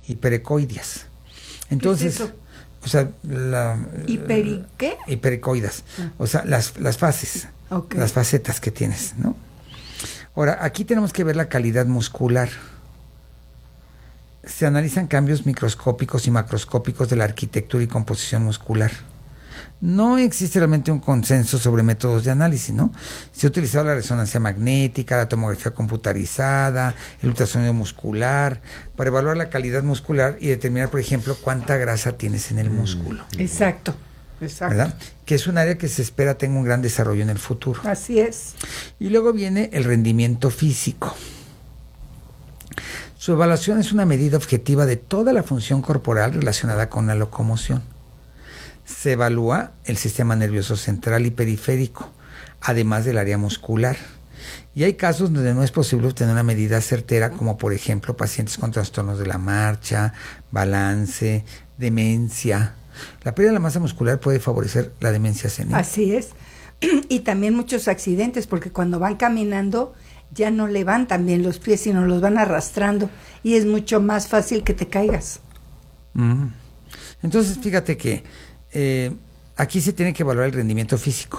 hiperecoideas. Entonces, ¿qué es eso? o sea, ¿Qué? Hiperecoidas, o sea, las fases, Okay. las facetas que tienes, ¿no? Ahora, aquí tenemos que ver la calidad muscular. Se analizan cambios microscópicos y macroscópicos de la arquitectura y composición muscular. No existe realmente un consenso sobre métodos de análisis, ¿no? Se ha utilizado la resonancia magnética, la tomografía computarizada, el ultrasonido muscular, para evaluar la calidad muscular y determinar, por ejemplo, cuánta grasa tienes en el músculo. Exacto. ¿Verdad? Que es un área que se espera tenga un gran desarrollo en el futuro. Así es. Y luego viene el rendimiento físico. Su evaluación es una medida objetiva de toda la función corporal relacionada con la locomoción. Se evalúa el sistema nervioso central y periférico, además del área muscular. Y hay casos donde no es posible obtener una medida certera, como por ejemplo pacientes con trastornos de la marcha, balance, demencia. La pérdida de la masa muscular puede favorecer la demencia senil. Así es. Y también muchos accidentes, porque cuando van caminando ya no levantan bien los pies, sino los van arrastrando. Y es mucho más fácil que te caigas. Entonces, fíjate que aquí se tiene que evaluar el rendimiento físico.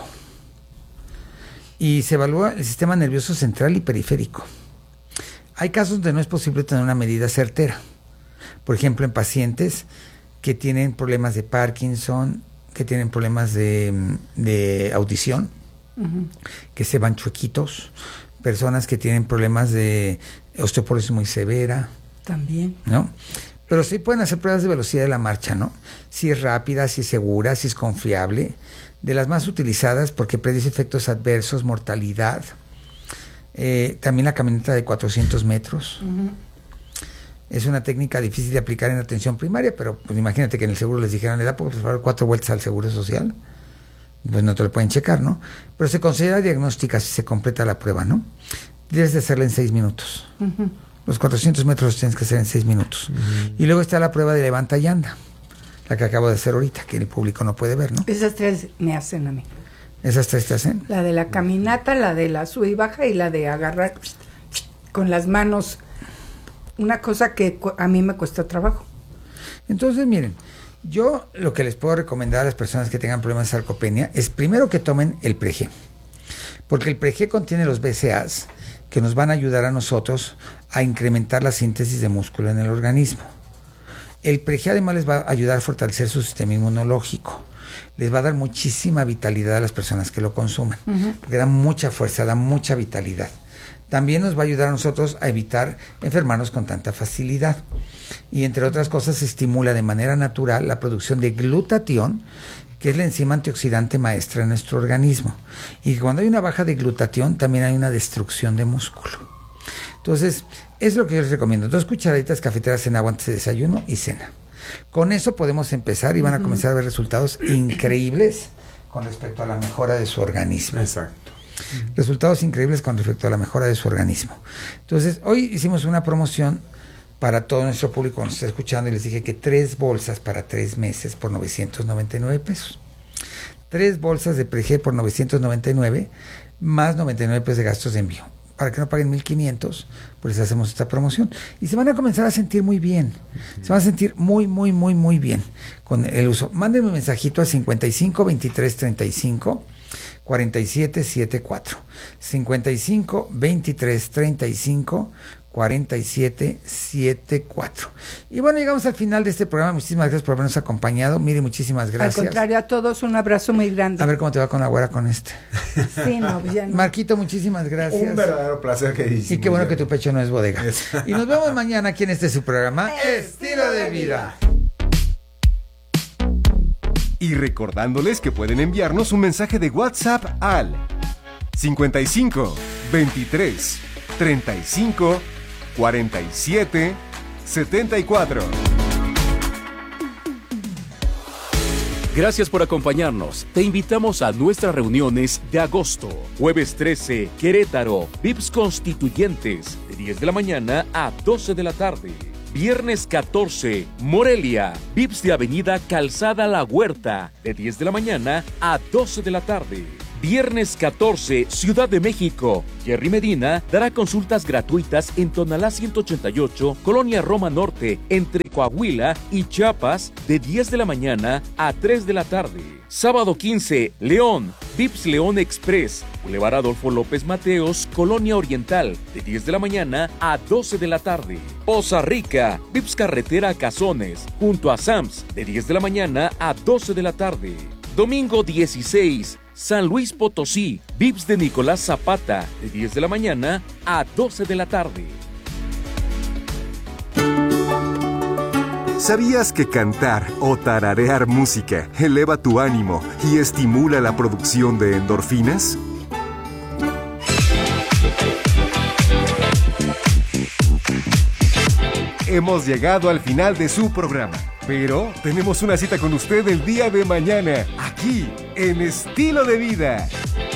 Y se evalúa el sistema nervioso central y periférico. Hay casos donde no es posible tener una medida certera. Por ejemplo, en pacientes que tienen problemas de Parkinson, que tienen problemas de audición, que se van chuequitos, personas que tienen problemas de osteoporosis muy severa. También. ¿No? Pero sí pueden hacer pruebas de velocidad de la marcha, ¿no? Si es rápida, si es segura, si es confiable. De las más utilizadas porque predice efectos adversos, mortalidad. También la caminata de 400 metros. Es una técnica difícil de aplicar en atención primaria, pero pues imagínate que en el seguro les dijeran, le da por favor 4 vueltas al seguro social. Pues no te lo pueden checar, ¿no? Pero se considera diagnóstica si se completa la prueba, ¿no? Debes de hacerla en 6 minutos. Los 400 metros los tienes que hacer en 6 minutos. Y luego está la prueba de levanta y anda, la que acabo de hacer ahorita, que el público no puede ver, ¿no? Esas 3 me hacen a mí. ¿Esas 3 te hacen? La de la caminata, la de la sube y baja y la de agarrar con las manos. Una cosa que a mí me cuesta trabajo. Entonces, miren, yo lo que les puedo recomendar a las personas que tengan problemas de sarcopenia es primero que tomen el Preg, porque el Preg contiene los BCAAs que nos van a ayudar a nosotros a incrementar la síntesis de músculo en el organismo. El Preg además les va a ayudar a fortalecer su sistema inmunológico. Les va a dar muchísima vitalidad a las personas que lo consuman, porque da mucha fuerza, da mucha vitalidad. También nos va a ayudar a nosotros a evitar enfermarnos con tanta facilidad. Y entre otras cosas estimula de manera natural la producción de glutatión, que es la enzima antioxidante maestra en nuestro organismo. Y cuando hay una baja de glutatión también hay una destrucción de músculo. Entonces, es lo que yo les recomiendo. 2 cucharaditas cafeteras en agua antes de desayuno y cena. Con eso podemos empezar y van a comenzar a ver resultados increíbles con respecto a la mejora de su organismo. Exacto. Resultados increíbles con respecto a la mejora de su organismo. Entonces, hoy hicimos una promoción para todo nuestro público que nos está escuchando y les dije que 3 bolsas para 3 meses por 999 pesos. 3 bolsas de Preg por 999 más 99 pesos de gastos de envío. Para que no paguen 1,500, pues les hacemos esta promoción. Y se van a comenzar a sentir muy bien. Se van a sentir muy, muy, muy, muy bien con el uso. Mándenme un mensajito al 55 23 35 4774. 55 23 35 4774. Y bueno, llegamos al final de este programa. Muchísimas gracias por habernos acompañado. Mire, muchísimas gracias. Al contrario, a todos un abrazo muy grande. A ver cómo te va con la güera con este. Sí, no, ya no. Marquito, muchísimas gracias. Un verdadero placer, queridísimo. Y qué bueno que tu pecho no es bodega. Y nos vemos mañana aquí en este su programa Estilo de Vida. Y recordándoles que pueden enviarnos un mensaje de WhatsApp al 55 23 35 47 74. Gracias por acompañarnos. Te invitamos a nuestras reuniones de agosto. Jueves 13, Querétaro, VIPS Constituyentes, de 10 de la mañana a 12 de la tarde. Viernes 14, Morelia, VIPS de Avenida Calzada La Huerta, de 10 de la mañana a 12 de la tarde. Viernes 14, Ciudad de México. Jerry Medina dará consultas gratuitas en Tonalá 188, Colonia Roma Norte, entre Coahuila y Chiapas, de 10 de la mañana a 3 de la tarde. Sábado 15, León, Vips León Express, Boulevard Adolfo López Mateos, Colonia Oriental, de 10 de la mañana a 12 de la tarde. Poza Rica, Vips Carretera a Cazones, junto a Sams, de 10 de la mañana a 12 de la tarde. Domingo 16, San Luis Potosí, Vips de Nicolás Zapata, de 10 de la mañana a 12 de la tarde. ¿Sabías que cantar o tararear música eleva tu ánimo y estimula la producción de endorfinas? Hemos llegado al final de su programa, pero tenemos una cita con usted el día de mañana, aquí, en Estilo de Vida.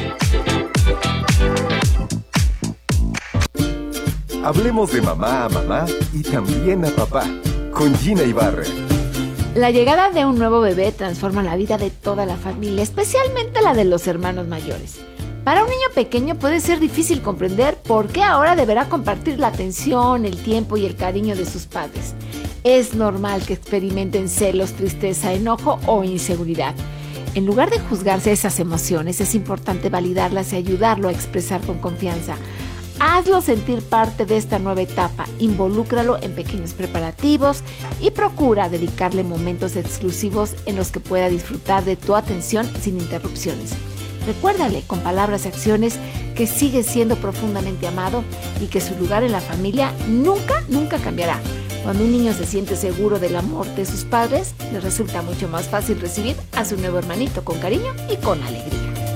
Hablemos de mamá a mamá y también a papá, con Gina Ibarra. La llegada de un nuevo bebé transforma la vida de toda la familia, especialmente la de los hermanos mayores. Para un niño pequeño puede ser difícil comprender por qué ahora deberá compartir la atención, el tiempo y el cariño de sus padres. Es normal que experimenten celos, tristeza, enojo o inseguridad. En lugar de juzgarse esas emociones, es importante validarlas y ayudarlo a expresar con confianza. Hazlo sentir parte de esta nueva etapa, involúcralo en pequeños preparativos y procura dedicarle momentos exclusivos en los que pueda disfrutar de tu atención sin interrupciones. Recuérdale con palabras y acciones que sigue siendo profundamente amado y que su lugar en la familia nunca cambiará. Cuando un niño se siente seguro del amor de sus padres, le resulta mucho más fácil recibir a su nuevo hermanito con cariño y con alegría.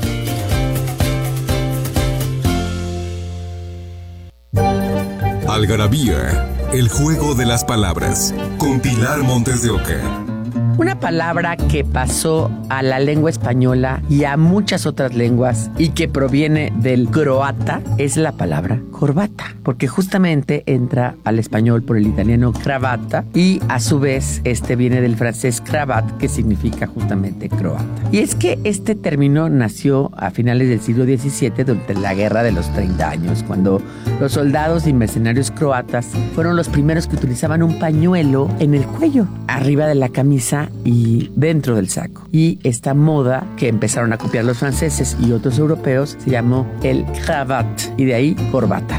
Algarabía, el juego de las palabras, con Pilar Montes de Oca. Una palabra que pasó a la lengua española y a muchas otras lenguas y que proviene del croata es la palabra corbata, porque justamente entra al español por el italiano cravata y a su vez viene del francés cravat, que significa justamente croata. Y es que este término nació a finales del siglo XVII durante la Guerra de los 30 años, cuando los soldados y mercenarios croatas fueron los primeros que utilizaban un pañuelo en el cuello, arriba de la camisa y dentro del saco. Y esta moda que empezaron a copiar los franceses y otros europeos se llamó el cravat, y de ahí corbata.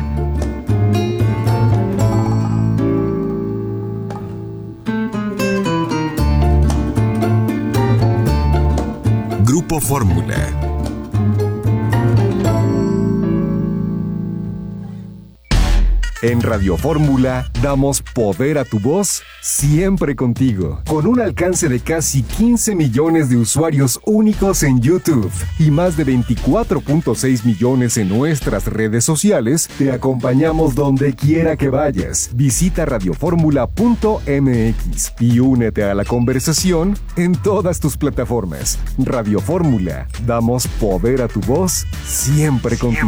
Grupo Fórmula. En Radio Fórmula damos poder a tu voz siempre contigo, con un alcance de casi 15 millones de usuarios únicos en YouTube y más de 24.6 millones en nuestras redes sociales. Te acompañamos donde quiera que vayas. Visita radioformula.mx y únete a la conversación en todas tus plataformas. Radio Fórmula, damos poder a tu voz siempre contigo.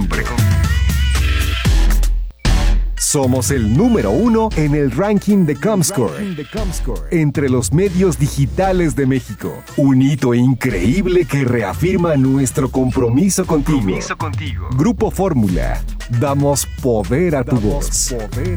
Somos el número 1 en el ranking de Comscore, entre los medios digitales de México. Un hito increíble que reafirma nuestro compromiso contigo. Grupo Fórmula, damos poder a tu voz.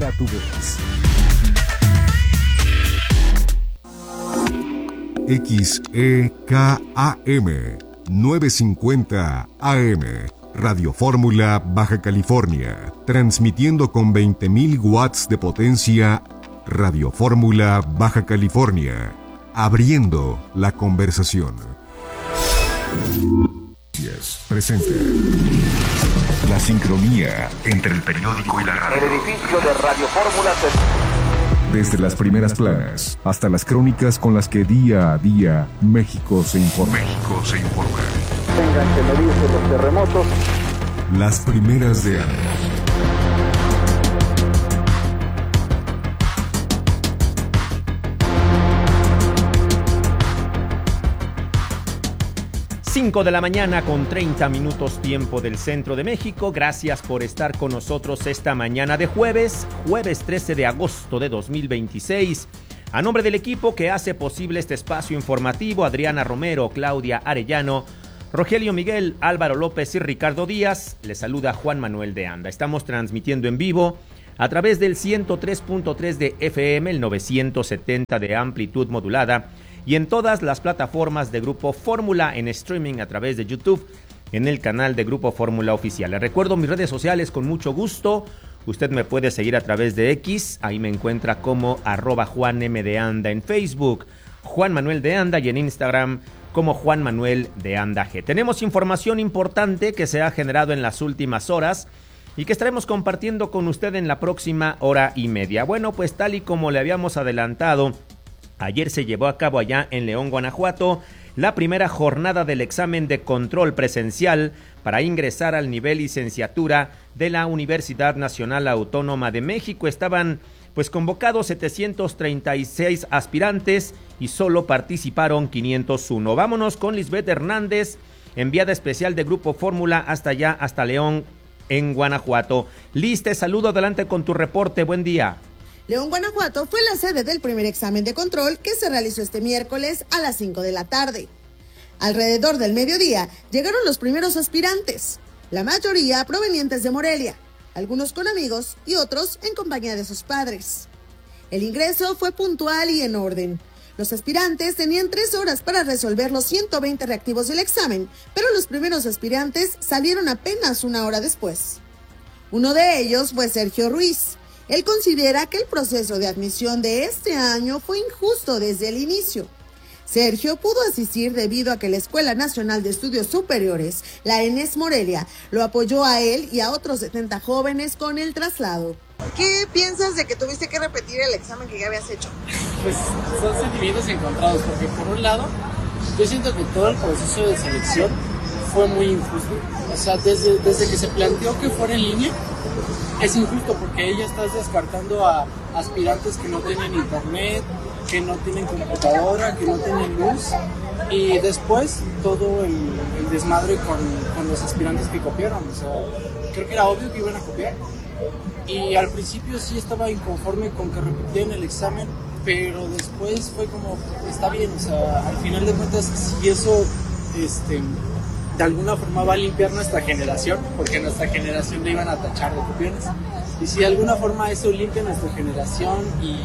XEKAM 950 AM. Radio Fórmula, Baja California, transmitiendo con 20.000 watts de potencia. Radio Fórmula, Baja California, abriendo la conversación. Presenta la sincronía entre el periódico y la radio. El edificio de Radio Fórmula Desde las primeras planas hasta las crónicas con las que día a día México se informa. tengan que medirse los terremotos. Las primeras de año. Cinco de la mañana con 30 minutos tiempo del centro de México. Gracias por estar con nosotros esta mañana de jueves 13 de agosto de 2026. A nombre del equipo que hace posible este espacio informativo, Adriana Romero, Claudia Arellano, Rogelio Miguel, Álvaro López y Ricardo Díaz. Les saluda Juan Manuel de Anda. Estamos transmitiendo en vivo a través del 103.3 de FM, el 970 de amplitud modulada y en todas las plataformas de Grupo Fórmula en streaming a través de YouTube en el canal de Grupo Fórmula Oficial. Les recuerdo mis redes sociales con mucho gusto. Usted me puede seguir a través de X, ahí me encuentra como @JuanMDeAnda en Facebook, Juan Manuel de Anda, y en Instagram como Juan Manuel de Anda G. Tenemos información importante que se ha generado en las últimas horas y que estaremos compartiendo con usted en la próxima hora y media. Bueno, pues tal y como le habíamos adelantado, ayer se llevó a cabo allá en León, Guanajuato, la primera jornada del examen de control presencial para ingresar al nivel licenciatura de la Universidad Nacional Autónoma de México. Estaban pues convocados 736 aspirantes y solo participaron 501. Vámonos con Lisbeth Hernández, enviada especial de Grupo Fórmula hasta allá, hasta León, en Guanajuato. Liz, te saludo, adelante con tu reporte, buen día. León, Guanajuato fue la sede del primer examen de control que se realizó este miércoles a las 5 de la tarde. Alrededor del mediodía llegaron los primeros aspirantes, la mayoría provenientes de Morelia, algunos con amigos y otros en compañía de sus padres. El ingreso fue puntual y en orden. Los aspirantes tenían 3 horas para resolver los 120 reactivos del examen, pero los primeros aspirantes salieron apenas 1 hora después. Uno de ellos fue Sergio Ruiz. Él considera que el proceso de admisión de este año fue injusto desde el inicio. Sergio pudo asistir debido a que la Escuela Nacional de Estudios Superiores, la ENES Morelia, lo apoyó a él y a otros 70 jóvenes con el traslado. ¿Qué piensas de que tuviste que repetir el examen que ya habías hecho? Pues son sentimientos encontrados, porque por un lado, yo siento que todo el proceso de selección fue muy injusto. O sea, desde que se planteó que fuera en línea, es injusto porque ahí ya estás descartando a aspirantes que no tienen internet, que no tienen computadora, que no tienen luz, y después todo el desmadre con los aspirantes que copiaron. O sea, creo que era obvio que iban a copiar. Y al principio sí estaba inconforme con que repetían el examen, pero después fue como, está bien, o sea, al final de cuentas, si eso de alguna forma va a limpiar nuestra generación, porque nuestra generación le iban a tachar de copiones, y si de alguna forma eso limpia nuestra generación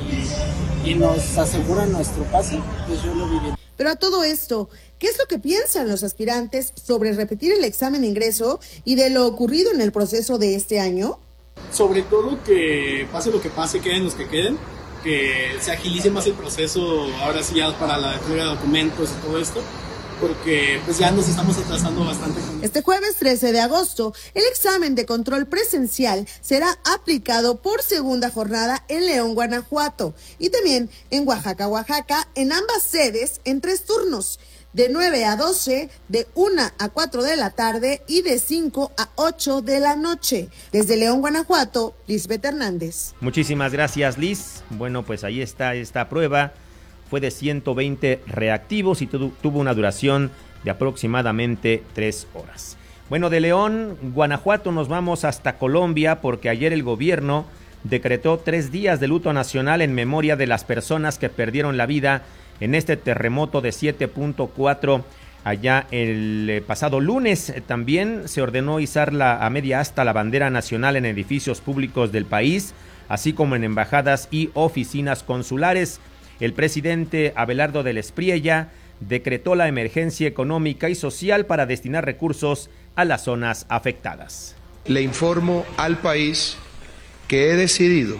y nos asegura nuestro pase, pues yo lo vi bien. Pero a todo esto, ¿qué es lo que piensan los aspirantes sobre repetir el examen de ingreso y de lo ocurrido en el proceso de este año? Sobre todo que pase lo que pase, queden los que queden, que se agilice más el proceso, ahora sí ya para la entrega de documentos y todo esto, porque pues ya nos estamos atrasando bastante. Este jueves 13 de agosto, el examen de control presencial será aplicado por segunda jornada en León, Guanajuato, y también en Oaxaca, en ambas sedes en 3 turnos, de 9 a 12, de 1 a 4 de la tarde y de 5 a 8 de la noche. Desde León, Guanajuato, Lisbeth Hernández. Muchísimas gracias, Liz. Bueno, pues ahí está esta prueba. Fue de 120 reactivos y tuvo una duración de aproximadamente 3 horas. Bueno, de León, Guanajuato, nos vamos hasta Colombia porque ayer el gobierno decretó 3 días de luto nacional en memoria de las personas que perdieron la vida en este terremoto de 7.4 allá el pasado lunes. También se ordenó izar a media asta la bandera nacional en edificios públicos del país, así como en embajadas y oficinas consulares. El presidente Abelardo del Espriella decretó la emergencia económica y social para destinar recursos a las zonas afectadas. Le informo al país que he decidido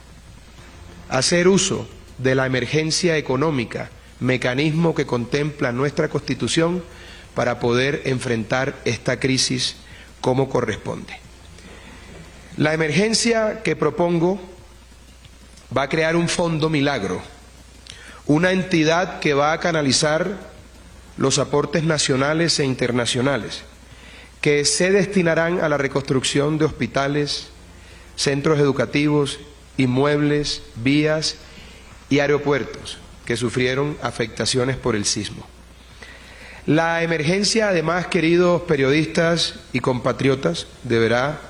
hacer uso de la emergencia económica, mecanismo que contempla nuestra Constitución, para poder enfrentar esta crisis como corresponde. La emergencia que propongo va a crear un fondo milagro, una entidad que va a canalizar los aportes nacionales e internacionales, que se destinarán a la reconstrucción de hospitales, centros educativos, inmuebles, vías y aeropuertos que sufrieron afectaciones por el sismo. La emergencia, además, queridos periodistas y compatriotas, deberá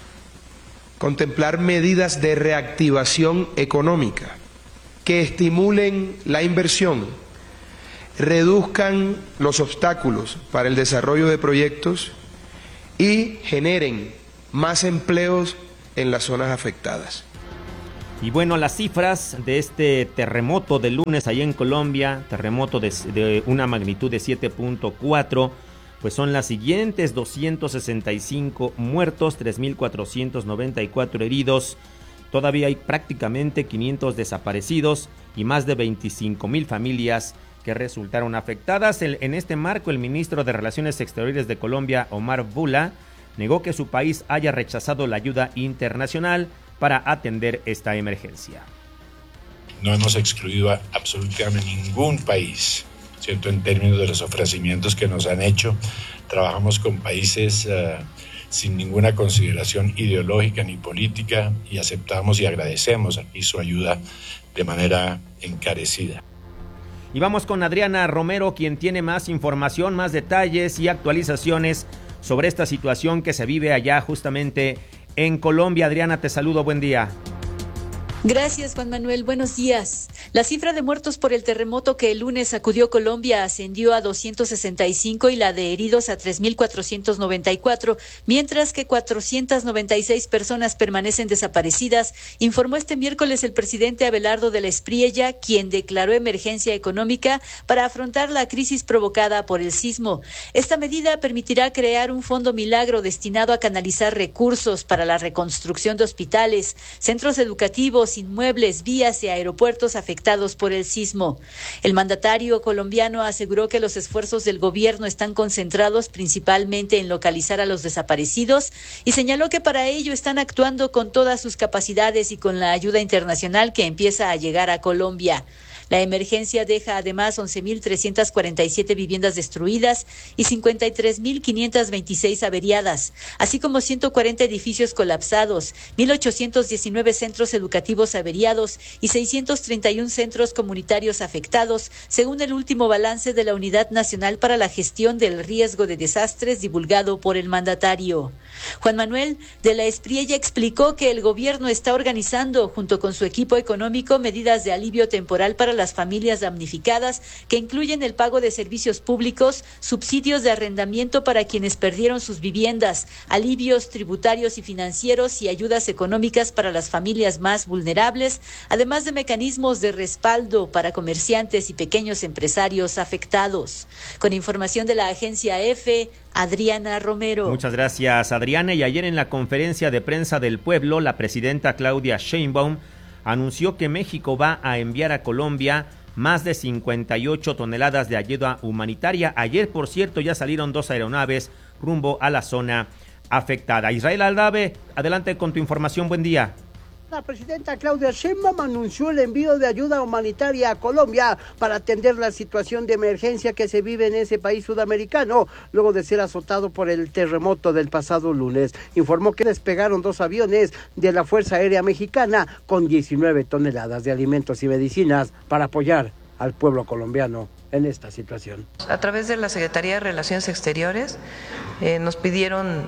contemplar medidas de reactivación económica que estimulen la inversión, reduzcan los obstáculos para el desarrollo de proyectos y generen más empleos en las zonas afectadas. Y bueno, las cifras de este terremoto del lunes allá en Colombia, terremoto de una magnitud de 7.4, pues son las siguientes: 265 muertos, 3.494 heridos, todavía hay prácticamente 500 desaparecidos y más de 25,000 familias que resultaron afectadas. En este marco, el ministro de Relaciones Exteriores de Colombia, Omar Bula, negó que su país haya rechazado la ayuda internacional para atender esta emergencia. No hemos excluido a absolutamente ningún país, ¿cierto?, en términos de los ofrecimientos que nos han hecho. Trabajamos con países sin ninguna consideración ideológica ni política y aceptamos y agradecemos aquí su ayuda de manera encarecida. Y vamos con Adriana Romero, quien tiene más información, más detalles y actualizaciones sobre esta situación que se vive allá justamente en Colombia. Adriana, te saludo, buen día. Gracias, Juan Manuel. Buenos días. La cifra de muertos por el terremoto que el lunes sacudió Colombia ascendió a 265 y la de heridos a 3.494, mientras que 496 personas permanecen desaparecidas, informó este miércoles el presidente Abelardo de la Espriella, quien declaró emergencia económica para afrontar la crisis provocada por el sismo. Esta medida permitirá crear un fondo milagro destinado a canalizar recursos para la reconstrucción de hospitales, centros educativos, inmuebles, vías y aeropuertos afectados por el sismo. El mandatario colombiano aseguró que los esfuerzos del gobierno están concentrados principalmente en localizar a los desaparecidos y señaló que para ello están actuando con todas sus capacidades y con la ayuda internacional que empieza a llegar a Colombia. La emergencia deja además 11.347 viviendas destruidas y 53.526 averiadas, así como 140 edificios colapsados, 1.819 centros educativos averiados y 631 centros comunitarios afectados, según el último balance de la Unidad Nacional para la Gestión del Riesgo de Desastres divulgado por el mandatario. Juan Manuel de la Espriella explicó que el gobierno está organizando, junto con su equipo económico, medidas de alivio temporal para las familias damnificadas que incluyen el pago de servicios públicos, subsidios de arrendamiento para quienes perdieron sus viviendas, alivios tributarios y financieros y ayudas económicas para las familias más vulnerables, además de mecanismos de respaldo para comerciantes y pequeños empresarios afectados. Con información de la agencia EFE, Adriana Romero. Muchas gracias, Adriana. Y ayer en la conferencia de prensa del pueblo, la presidenta Claudia Sheinbaum anunció que México va a enviar a Colombia más de 58 toneladas de ayuda humanitaria. Ayer, por cierto, ya salieron 2 aeronaves rumbo a la zona afectada. Israel Aldave, adelante con tu información. Buen día. La presidenta Claudia Sheinbaum anunció el envío de ayuda humanitaria a Colombia para atender la situación de emergencia que se vive en ese país sudamericano, luego de ser azotado por el terremoto del pasado lunes. Informó que despegaron 2 aviones de la Fuerza Aérea Mexicana con 19 toneladas de alimentos y medicinas para apoyar al pueblo colombiano en esta situación. A través de la Secretaría de Relaciones Exteriores nos pidieron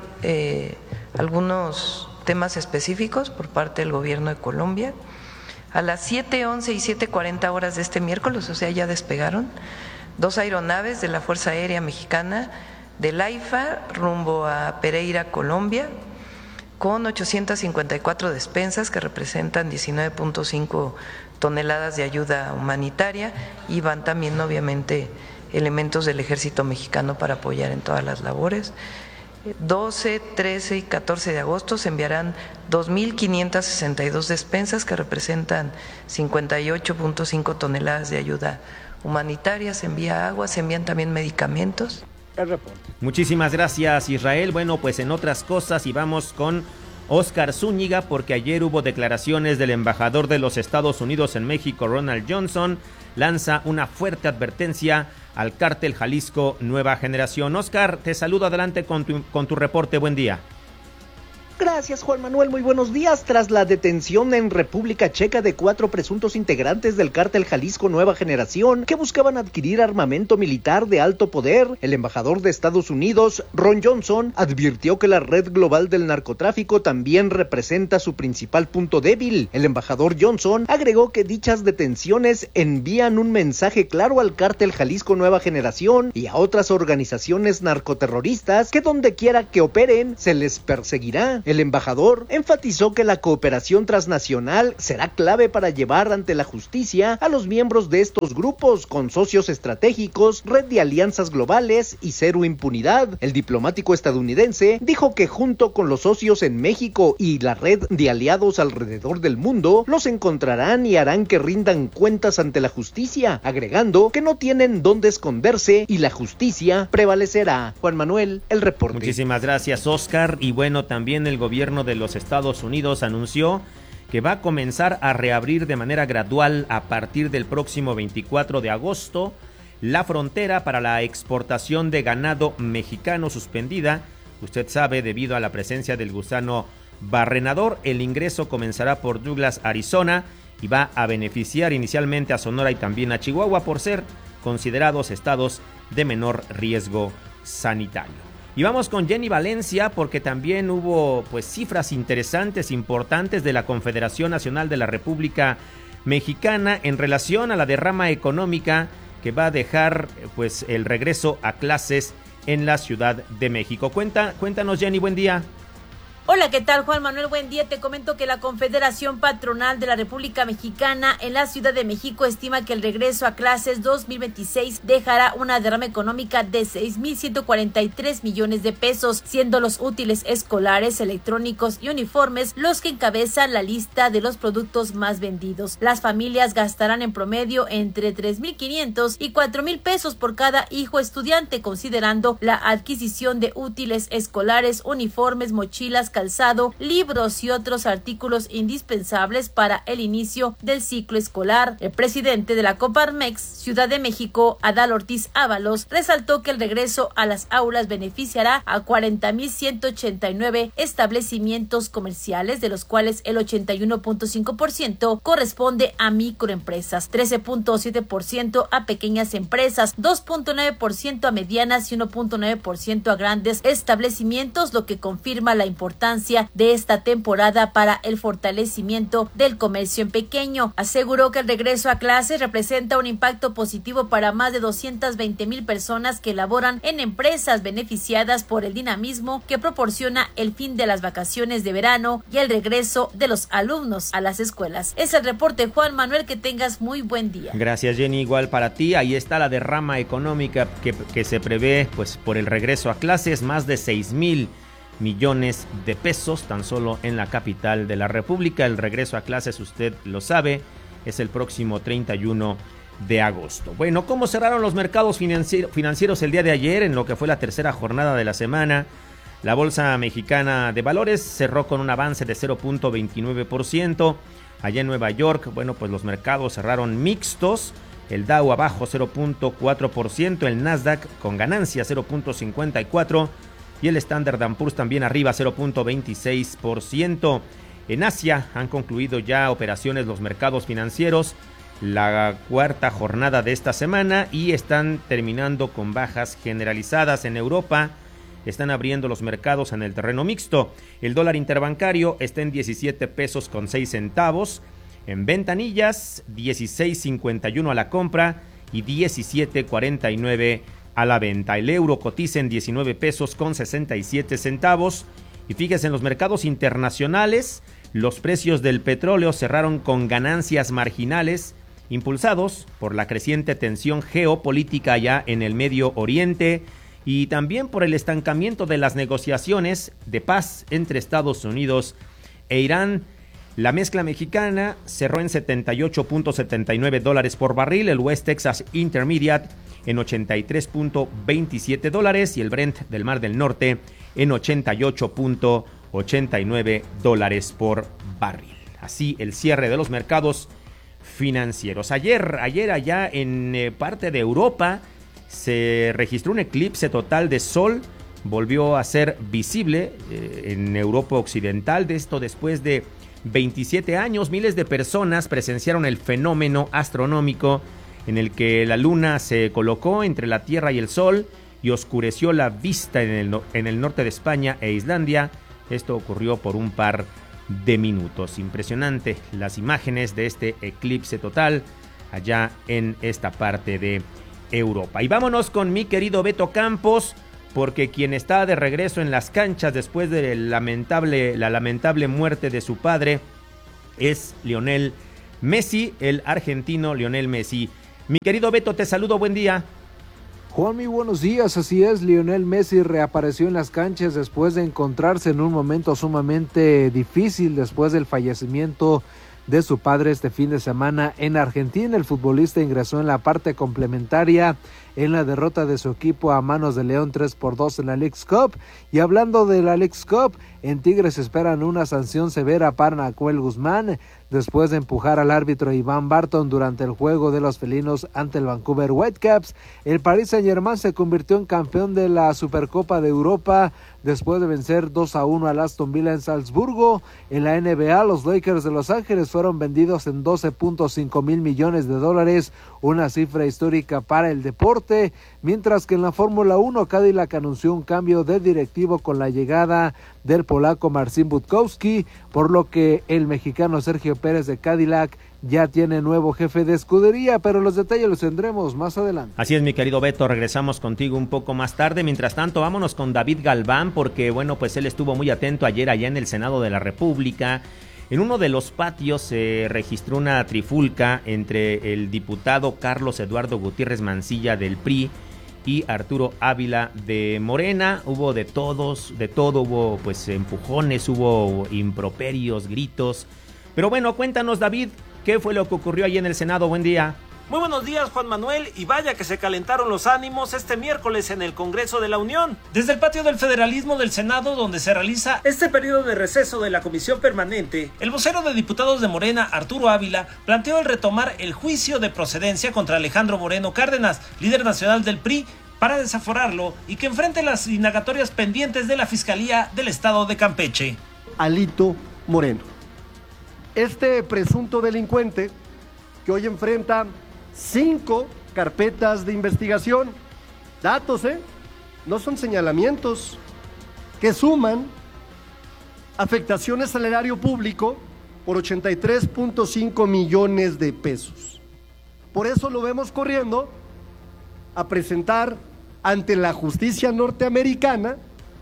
algunos temas específicos por parte del gobierno de Colombia. A las 7:11 y 7:40 horas de este miércoles, o sea, ya despegaron 2 aeronaves de la Fuerza Aérea Mexicana del AIFA rumbo a Pereira, Colombia, con 854 despensas que representan 19.5 toneladas de ayuda humanitaria, y van también obviamente elementos del ejército mexicano para apoyar en todas las labores. 12, 13 y 14 de agosto se enviarán 2.562 despensas que representan 58.5 toneladas de ayuda humanitaria. Se envía agua, se envían también medicamentos. El reporte. Muchísimas gracias, Israel. Bueno, pues en otras cosas, y vamos con Óscar Zúñiga, porque ayer hubo declaraciones del embajador de los Estados Unidos en México, Ronald Johnson. Lanza una fuerte advertencia al cártel Jalisco Nueva Generación. Óscar, te saludo, adelante con tu reporte. Buen día. Gracias, Juan Manuel. Muy buenos días. Tras la detención en República Checa de 4 presuntos integrantes del cártel Jalisco Nueva Generación que buscaban adquirir armamento militar de alto poder, el embajador de Estados Unidos, Ron Johnson, advirtió que la red global del narcotráfico también representa su principal punto débil. El embajador Johnson agregó que dichas detenciones envían un mensaje claro al cártel Jalisco Nueva Generación y a otras organizaciones narcoterroristas que donde quiera que operen se les perseguirá. El embajador enfatizó que la cooperación transnacional será clave para llevar ante la justicia a los miembros de estos grupos con socios estratégicos, red de alianzas globales y cero impunidad. El diplomático estadounidense dijo que junto con los socios en México y la red de aliados alrededor del mundo, los encontrarán y harán que rindan cuentas ante la justicia, agregando que no tienen dónde esconderse y la justicia prevalecerá. Juan Manuel, el reporte. Muchísimas gracias, Oscar. Y bueno, también el gobierno de los Estados Unidos anunció que va a comenzar a reabrir de manera gradual a partir del próximo 24 de agosto la frontera para la exportación de ganado mexicano suspendida. Usted sabe, debido a la presencia del gusano barrenador, el ingreso comenzará por Douglas, Arizona, y va a beneficiar inicialmente a Sonora y también a Chihuahua por ser considerados estados de menor riesgo sanitario. Y vamos con Jenny Valencia porque también hubo cifras interesantes, importantes de la Confederación Nacional de la República Mexicana en relación a la derrama económica que va a dejar el regreso a clases en la Ciudad de México. Cuéntanos, Jenny, buen día. Hola, ¿qué tal, Juan Manuel? Buen día. Te comento que la Confederación Patronal de la República Mexicana en la Ciudad de México estima que el regreso a clases 2026 dejará una derrama económica de 6,143 millones de pesos, siendo los útiles escolares, electrónicos y uniformes los que encabezan la lista de los productos más vendidos. Las familias gastarán en promedio entre 3,500 y 4,000 pesos por cada hijo estudiante, considerando la adquisición de útiles escolares, uniformes, mochilas, calzado, libros y otros artículos indispensables para el inicio del ciclo escolar. El presidente de la Coparmex Ciudad de México, Adal Ortiz Ábalos, resaltó que el regreso a las aulas beneficiará a 40,189 establecimientos comerciales, de los cuales el 81.5% corresponde a microempresas, 13.7% a pequeñas empresas, 2.9% a medianas y 1.9% a grandes establecimientos, lo que confirma la importancia de esta temporada para el fortalecimiento del comercio en pequeño. Aseguró que el regreso a clases representa un impacto positivo para más de 220,000 personas que laboran en empresas beneficiadas por el dinamismo que proporciona el fin de las vacaciones de verano y el regreso de los alumnos a las escuelas. Es el reporte, Juan Manuel, que tengas muy buen día. Gracias, Jenny, igual para ti. Ahí está la derrama económica que se prevé por el regreso a clases, más de 6,000 millones de pesos tan solo en la capital de la República. El regreso a clases, usted lo sabe, es el próximo 31 de agosto. Bueno, ¿cómo cerraron los mercados financieros el día de ayer en lo que fue la tercera jornada de la semana? La Bolsa Mexicana de Valores cerró con un avance de 0.29%. Allá en Nueva York, los mercados cerraron mixtos. El Dow abajo 0.4%, el Nasdaq con ganancia 0.54%, y el Standard & Poor's también arriba 0.26%. En Asia han concluido ya operaciones los mercados financieros, la cuarta jornada de esta semana, y están terminando con bajas generalizadas. En Europa están abriendo los mercados en el terreno mixto. El dólar interbancario está en 17 pesos con 6 centavos. En ventanillas, 16.51 a la compra y 17.49 a la venta. El euro cotiza en 19 pesos con 67 centavos. Y fíjese, en los mercados internacionales, los precios del petróleo cerraron con ganancias marginales, impulsados por la creciente tensión geopolítica allá en el Medio Oriente y también por el estancamiento de las negociaciones de paz entre Estados Unidos e Irán. La mezcla mexicana cerró en $78.79 por barril, el West Texas Intermediate en $83.27 y el Brent del Mar del Norte en $88.89 por barril. Así el cierre de los mercados financieros. Ayer allá en parte de Europa se registró un eclipse total de sol volvió a ser visible en Europa Occidental. De esto después de 27 años, miles de personas presenciaron el fenómeno astronómico en el que la luna se colocó entre la Tierra y el Sol y oscureció la vista en el norte de España e Islandia. Esto ocurrió por un par de minutos. Impresionante las imágenes de este eclipse total allá en esta parte de Europa. Y vámonos con mi querido Beto Campos, porque quien está de regreso en las canchas después de la lamentable muerte de su padre es Lionel Messi, el argentino Lionel Messi. Mi querido Beto, te saludo, buen día. Juanmi, buenos días. Así es, Lionel Messi reapareció en las canchas después de encontrarse en un momento sumamente difícil después del fallecimiento de su padre este fin de semana en Argentina. El futbolista ingresó en la parte complementaria en la derrota de su equipo a manos de León 3-2 en la Leagues Cup. Y hablando de la Leagues Cup, en Tigres esperan una sanción severa para Nahuel Guzmán después de empujar al árbitro Iván Barton durante el juego de los felinos ante el Vancouver Whitecaps. El Paris Saint-Germain se convirtió en campeón de la Supercopa de Europa después de vencer 2-1 al Aston Villa en Salzburgo. En la NBA, los Lakers de Los Ángeles fueron vendidos en $12.5 mil millones, una cifra histórica para el deporte, mientras que en la Fórmula 1 Cadillac anunció un cambio de directivo con la llegada del polaco Marcin Budkowski, por lo que el mexicano Sergio Pérez de Cadillac ya tiene nuevo jefe de escudería, pero los detalles los tendremos más adelante. Así es, mi querido Beto, regresamos contigo un poco más tarde. Mientras tanto, vámonos con David Galván, porque bueno, pues él estuvo muy atento ayer allá en el Senado de la República. En uno de los patios se registró una trifulca entre el diputado Carlos Eduardo Gutiérrez Mancilla del PRI y Arturo Ávila de Morena. Hubo de todo, hubo pues empujones, hubo improperios, gritos. Pero bueno, cuéntanos, David, ¿qué fue lo que ocurrió ahí en el Senado? Buen día. Muy buenos días, Juan Manuel, y vaya que se calentaron los ánimos este miércoles en el Congreso de la Unión. Desde el patio del Federalismo del Senado, donde se realiza este periodo de receso de la Comisión Permanente, el vocero de diputados de Morena, Arturo Ávila, planteó el retomar el juicio de procedencia contra Alejandro Moreno Cárdenas, líder nacional del PRI, para desaforarlo y que enfrente las indagatorias pendientes de la Fiscalía del Estado de Campeche. Alito Moreno, este presunto delincuente que hoy enfrenta 5 carpetas de investigación, datos, no son señalamientos, que suman afectaciones al erario público por 83.5 millones de pesos. Por eso lo vemos corriendo a presentar ante la justicia norteamericana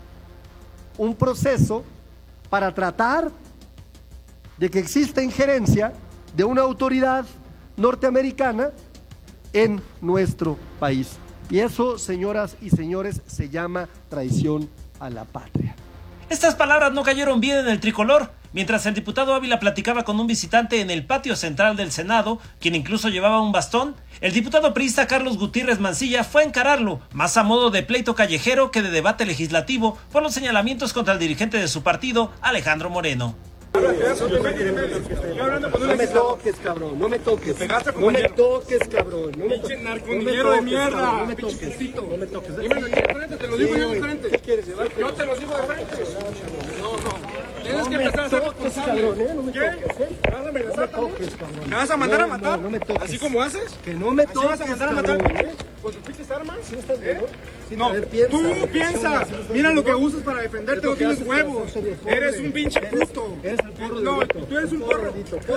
un proceso para tratar de que exista injerencia de una autoridad norteamericana en nuestro país. Y eso, señoras y señores, se llama traición a la patria. Estas palabras no cayeron bien en el tricolor. Mientras el diputado Ávila platicaba con un visitante en el patio central del Senado, quien incluso llevaba un bastón, el diputado priista Carlos Gutiérrez Mancilla fue a encararlo, más a modo de pleito callejero que de debate legislativo, por los señalamientos contra el dirigente de su partido, Alejandro Moreno. No me toques, cabrón, no me toques. No me toques, cabrón. Pinche narcondillero de mierda. No me toques. No me toques. Dímelo de frente, te lo digo yo de frente. ¿Qué quieres llevar? Yo te lo digo de frente. No. Tienes que empezar a ser responsable. ¿Qué? ¿Me vas a mandar a matar? No me toques. ¿Así como haces? Que no me toques. ¿Vas a mandar a matar? ¿Con tus pinches armas? No, tú piensas. Mira lo que usas para defenderte, no tienes huevos. Eres un pinche puto. No, tú eres un porro.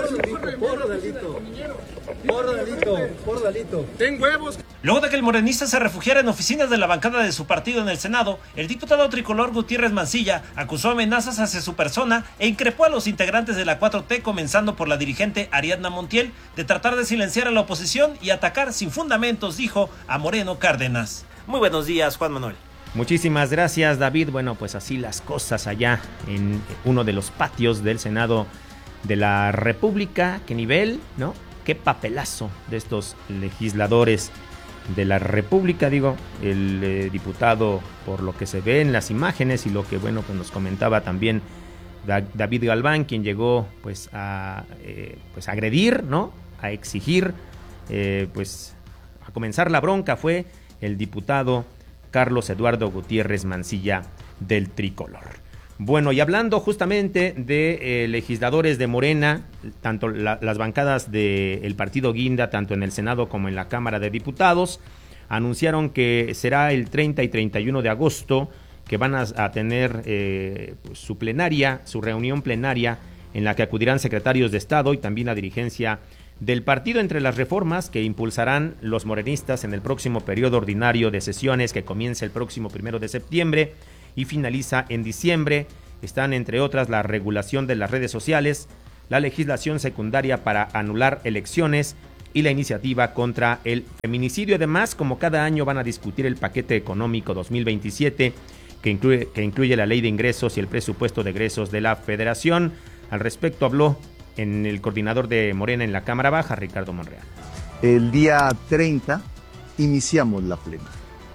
Porro delito. Ten huevos. Luego de que el morenista se refugiara en oficinas de la bancada de su partido en el Senado, el diputado tricolor Gutiérrez Mancilla acusó amenazas hacia su persona e increpó a los integrantes de la 4T, comenzando por la dirigente Ariadna Montiel, de tratar de silenciar a la oposición y atacar sin fundamentos, dijo, a Moreno Cárdenas. Muy buenos días, Juan Manuel. Muchísimas gracias, David. Bueno, pues así las cosas allá en uno de los patios del Senado de la República. Qué nivel, ¿no? Qué papelazo de estos legisladores de la República, digo, el diputado, por lo que se ve en las imágenes y lo que, bueno, pues nos comentaba también David Galván, quien llegó pues a agredir, ¿no? A exigir, pues a comenzar la bronca, fue el diputado Carlos Eduardo Gutiérrez Mancilla del Tricolor. Bueno, y hablando justamente de legisladores de Morena, tanto las bancadas del partido Guinda, tanto en el Senado como en la Cámara de Diputados, anunciaron que será el 30 y 31 de agosto que van a tener su reunión plenaria, en la que acudirán secretarios de Estado y también la dirigencia del partido. Entre las reformas que impulsarán los morenistas en el próximo periodo ordinario de sesiones, que comienza el próximo 1 de septiembre y finaliza en diciembre, están entre otras la regulación de las redes sociales, la legislación secundaria para anular elecciones y la iniciativa contra el feminicidio. Además, como cada año, van a discutir el paquete económico 2027 que incluye la ley de ingresos y el presupuesto de egresos de la Federación. Al respecto habló el coordinador de Morena en la Cámara Baja, Ricardo Monreal. El día 30 iniciamos la plena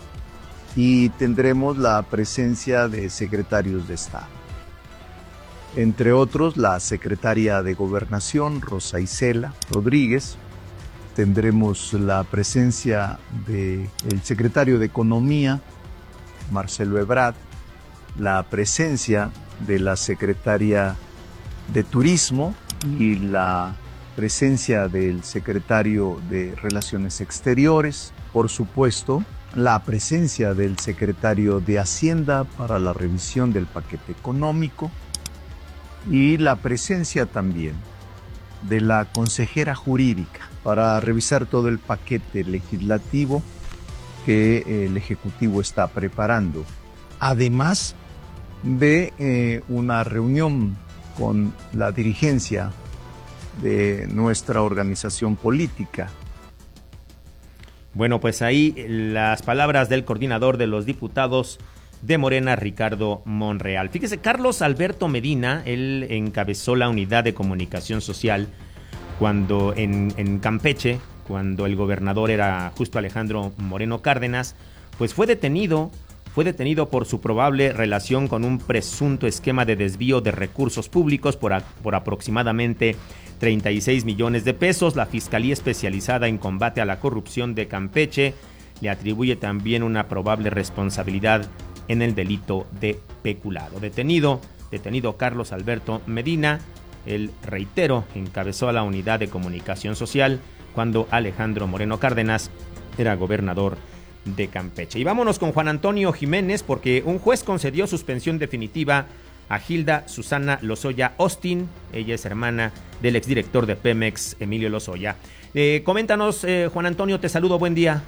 y tendremos la presencia de secretarios de Estado. Entre otros, la secretaria de Gobernación, Rosa Isela Rodríguez. Tendremos la presencia del secretario de Economía, Marcelo Ebrard, la presencia de la secretaria de Turismo y la presencia del secretario de Relaciones Exteriores, por supuesto, la presencia del secretario de Hacienda para la revisión del paquete económico y la presencia también de la consejera jurídica para revisar todo el paquete legislativo que el Ejecutivo está preparando, además de una reunión con la dirigencia de nuestra organización política. Bueno, pues ahí las palabras del coordinador de los diputados de Morena, Ricardo Monreal. Fíjese, Carlos Alberto Medina, él encabezó la unidad de comunicación social cuando en Campeche, cuando el gobernador era justo Alejandro Moreno Cárdenas, pues fue detenido por su probable relación con un presunto esquema de desvío de recursos públicos por aproximadamente 36 millones de pesos. La Fiscalía Especializada en Combate a la Corrupción de Campeche le atribuye también una probable responsabilidad en el delito de peculado. Detenido Carlos Alberto Medina, él, reitero, encabezó a la unidad de comunicación social cuando Alejandro Moreno Cárdenas era gobernador de Campeche. Y vámonos con Juan Antonio Jiménez, porque un juez concedió suspensión definitiva a Hilda Susana Lozoya Austin. Ella es hermana del exdirector de Pemex, Emilio Lozoya. Coméntanos, Juan Antonio, te saludo, buen día.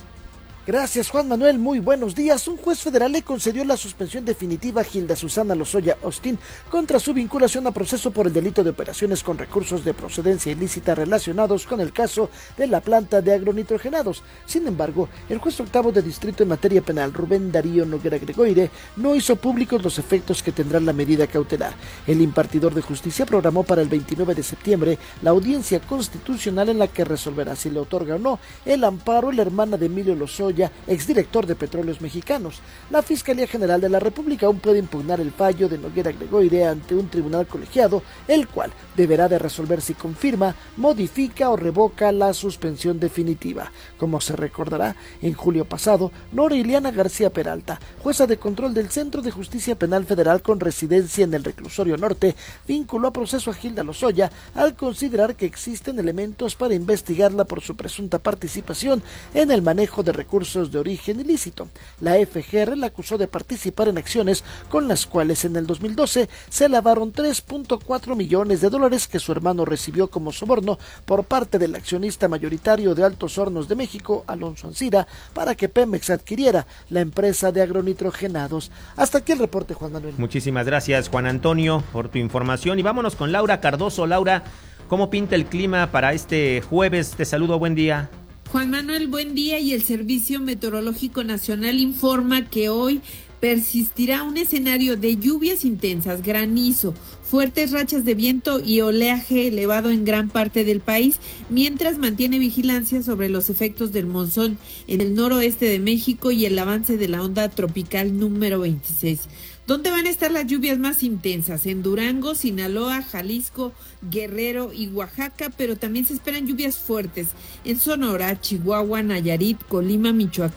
Gracias, Juan Manuel, muy buenos días. Un juez federal le concedió la suspensión definitiva a Hilda Susana Lozoya Austin contra su vinculación a proceso por el delito de operaciones con recursos de procedencia ilícita relacionados con el caso de la planta de agronitrogenados. Sin embargo, el juez octavo de distrito en materia penal, Rubén Darío Noguera Gregoire, no hizo públicos los efectos que tendrá la medida cautelar. El impartidor de justicia programó para el 29 de septiembre la audiencia constitucional en la que resolverá si le otorga o no el amparo a la hermana de Emilio Lozoya, exdirector de Petróleos Mexicanos. La Fiscalía General de la República aún puede impugnar el fallo de Noguera Gregoire ante un tribunal colegiado, el cual deberá de resolver si confirma, modifica o revoca la suspensión definitiva. Como se recordará, en julio pasado, Nora Ileana García Peralta, jueza de control del Centro de Justicia Penal Federal con residencia en el Reclusorio Norte, vinculó a proceso a Hilda Lozoya al considerar que existen elementos para investigarla por su presunta participación en el manejo de recursos de origen ilícito. La FGR la acusó de participar en acciones con las cuales en el 2012 se lavaron $3.4 millones que su hermano recibió como soborno por parte del accionista mayoritario de Altos Hornos de México, Alonso Ancira, para que Pemex adquiriera la empresa de agronitrogenados. Hasta aquí el reporte, Juan Manuel. Muchísimas gracias, Juan Antonio, por tu información. Y vámonos con Laura Cardoso. Laura, ¿cómo pinta el clima para este jueves? Te saludo, buen día. Juan Manuel, buen día. Y el Servicio Meteorológico Nacional informa que hoy persistirá un escenario de lluvias intensas, granizo, fuertes rachas de viento y oleaje elevado en gran parte del país, mientras mantiene vigilancia sobre los efectos del monzón en el noroeste de México y el avance de la onda tropical número 26. ¿Dónde van a estar las lluvias más intensas? En Durango, Sinaloa, Jalisco, Guerrero y Oaxaca, pero también se esperan lluvias fuertes en Sonora, Chihuahua, Nayarit, Colima, Michoacán,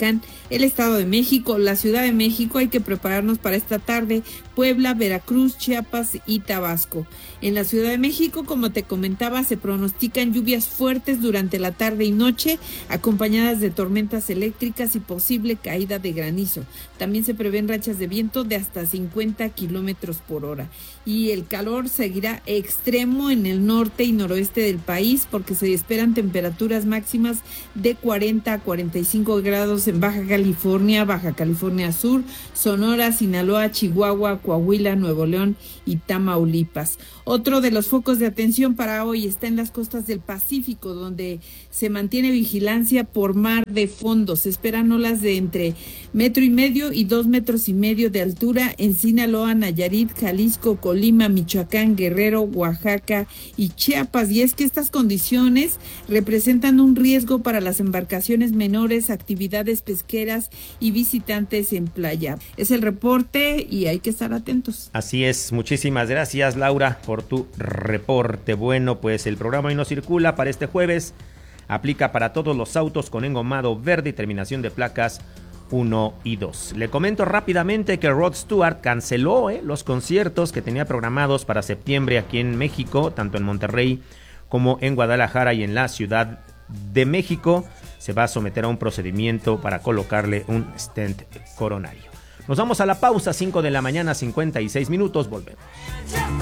el Estado de México, la Ciudad de México. Hay que prepararnos para esta tarde, Puebla, Veracruz, Chiapas y Tabasco. En la Ciudad de México, como te comentaba, se pronostican lluvias fuertes durante la tarde y noche, acompañadas de tormentas eléctricas y posible caída de granizo. También se prevén rachas de viento de hasta 50 kilómetros por hora. Y el calor seguirá extremo en el norte y noroeste del país, porque se esperan temperaturas máximas de 40 a 45 grados en Baja California, Baja California Sur, Sonora, Sinaloa, Chihuahua, Coahuila, Nuevo León y Tamaulipas. Otro de los focos de atención para hoy está en las costas del Pacífico, donde se mantiene vigilancia por mar de fondo. Se esperan olas de entre 1,5 metros y 2,5 metros de altura en Sinaloa, Nayarit, Jalisco, Colima, Michoacán, Guerrero, Oaxaca y Chiapas. Y es que estas condiciones representan un riesgo para las embarcaciones menores, actividades pesqueras y visitantes en playa. Es el reporte y hay que estar atentos. Así es, muchísimas gracias, Laura, por tu reporte. Bueno, pues el programa hoy no circula para este jueves. Aplica para todos los autos con engomado verde y terminación de placas 1 y 2. Le comento rápidamente que Rod Stewart canceló los conciertos que tenía programados para septiembre aquí en México, tanto en Monterrey como en Guadalajara y en la Ciudad de México. Se va a someter a un procedimiento para colocarle un stent coronario. Nos vamos a la pausa, 5 de la mañana, 56 minutos, volvemos.